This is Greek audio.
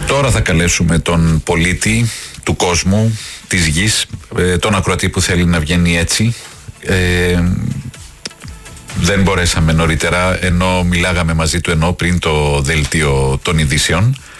Τώρα θα καλέσουμε τον πολίτη του κόσμου, της γης, τον ακροατή που θέλει να βγαίνει έτσι. Δεν μπορέσαμε νωρίτερα, ενώ μιλάγαμε μαζί του πριν το δελτίο των ειδήσεων.